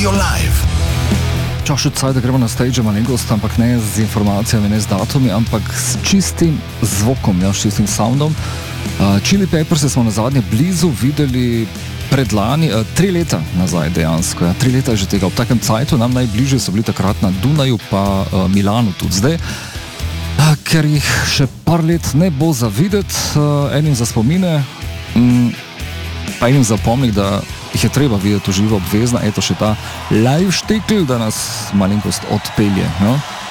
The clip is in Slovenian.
Radio Live. Čas je caj, da gremo na stage malenkost, ampak ne z informacijami, ne z datumi, ampak s čistim zvokom, ja, s čistim soundom. Chili Peppers smo na zadnje blizu videli predlani, 3 leta nazaj dejansko, ja, 3 leta je že tega. Ob takem cajtu nam najbližje so bili takrat na Dunaju pa Milanu tudi zdaj. Ker jih še par let ne bo za videti, enim za spomine, pa enim za pomnik, da jih je treba videti v živo obvezno, eto še ta live štekl, da nas malenkost odpelje. No?